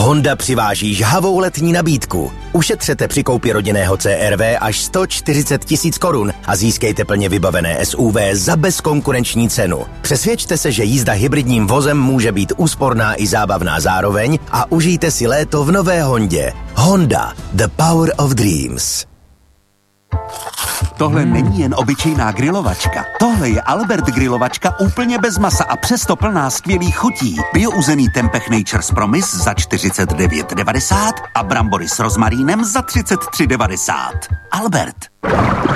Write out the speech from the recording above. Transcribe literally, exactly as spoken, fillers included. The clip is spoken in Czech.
Honda přiváží žhavou letní nabídku. Ušetřete při koupi rodinného C R V až sto čtyřicet tisíc korun a získejte plně vybavené S U V za bezkonkurenční cenu. Přesvědčte se, že jízda hybridním vozem může být úsporná i zábavná zároveň a užijte si léto v nové Hondě. Honda, the power of dreams. Tohle není jen obyčejná grilovačka. Tohle je Albert grilovačka úplně bez masa a přesto plná skvělých chutí. Biouzený Tempeh Nature's Promise za čtyřicet devět devadesát a brambory s rozmarínem za třicet tři devadesát. Albert.